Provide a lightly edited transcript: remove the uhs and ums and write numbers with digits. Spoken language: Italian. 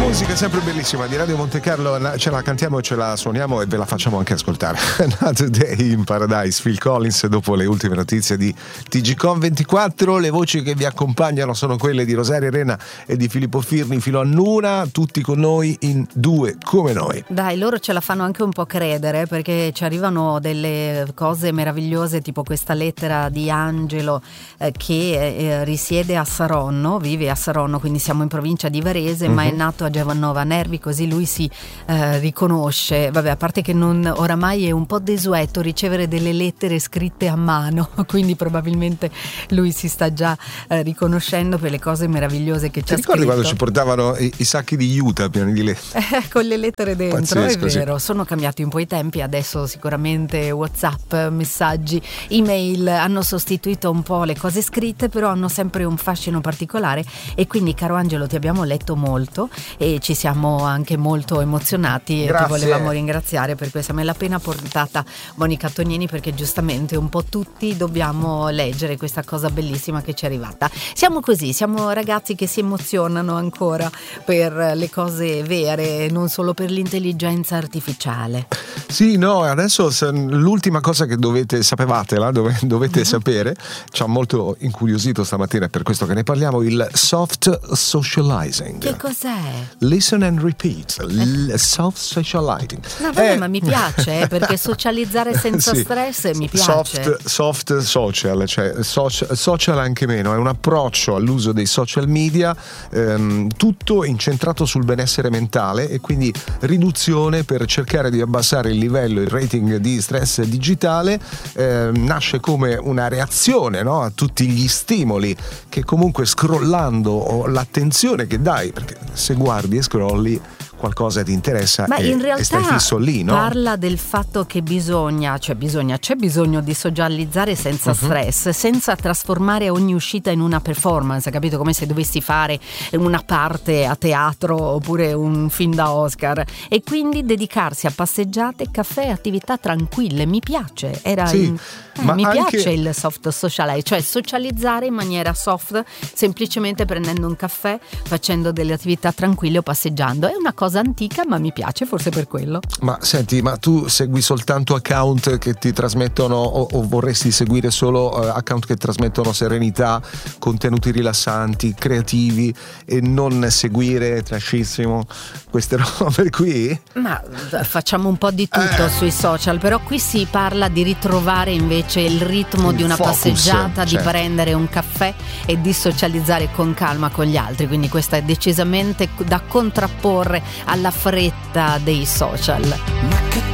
Musica sempre bellissima di Radio Monte Carlo, ce la cantiamo e ce la suoniamo e ve la facciamo anche ascoltare. Another Day in Paradise, Phil Collins, dopo le ultime notizie di TGCOM24. Le voci che vi accompagnano sono quelle di Rosaria Arena e di Filippo Firni fino a Nuna, tutti con noi in Due come noi. Dai, loro ce la fanno anche un po' credere, perché ci arrivano delle cose meravigliose, tipo questa lettera di Angelo che risiede a Saronno, vive a Saronno, quindi siamo in provincia di Varese, ma è nato a Giovannova Nervi, così lui si riconosce. Vabbè, a parte che oramai è un po' desueto ricevere delle lettere scritte a mano, quindi probabilmente lui si sta già riconoscendo per le cose meravigliose che ci ha scritto. Ti ricordi quando ci portavano i sacchi di Utah pieni di lettere? Con le lettere dentro. Pazzesco, è vero, sì. Sono cambiati un po' i tempi, adesso sicuramente WhatsApp, messaggi, email hanno sostituito un po' le cose scritte, però hanno sempre un fascino particolare, e quindi, caro Angelo, ti abbiamo letto molto e ci siamo anche molto emozionati. Grazie. E ti volevamo ringraziare per questa. Me l'ha appena portata Monica Tognini, perché giustamente un po' tutti dobbiamo leggere questa cosa bellissima che ci è arrivata. Siamo così, siamo ragazzi che si emozionano ancora per le cose vere, non solo per l'intelligenza artificiale. Sì, no, adesso l'ultima cosa che dovete sapere, ci ha molto incuriosito stamattina, è per questo che ne parliamo, il soft socializing. Che cos'è? Listen and repeat, soft socializing. No, vabbè, ma mi piace, perché socializzare senza sì, stress mi piace. Soft social, cioè social anche meno, è un approccio all'uso dei social media, tutto incentrato sul benessere mentale, e quindi riduzione per cercare di abbassare il livello, il rating di stress digitale. Nasce come una reazione, no, a tutti gli stimoli che comunque scrollando, o l'attenzione che dai, perché se guardi e scrolli qualcosa ti interessa, ma in realtà e stai fisso lì, no? Parla del fatto che c'è bisogno di socializzare senza stress, senza trasformare ogni uscita in una performance, capito? Come se dovessi fare una parte a teatro oppure un film da Oscar, e quindi dedicarsi a passeggiate, caffè, attività tranquille. Mi piace, mi piace il soft socialize, cioè socializzare in maniera soft, semplicemente prendendo un caffè, facendo delle attività tranquille o passeggiando. È una cosa antica, ma mi piace, forse per quello. Ma senti, ma tu segui soltanto account che ti trasmettono, o vorresti seguire solo account che trasmettono serenità, contenuti rilassanti, creativi, e non seguire trashissimo queste robe qui? Ma facciamo un po' di tutto sui social, però qui si parla di ritrovare invece il ritmo di una passeggiata, di prendere un caffè e di socializzare con calma con gli altri, quindi questa è decisamente da contrapporre alla fretta dei social. Ma che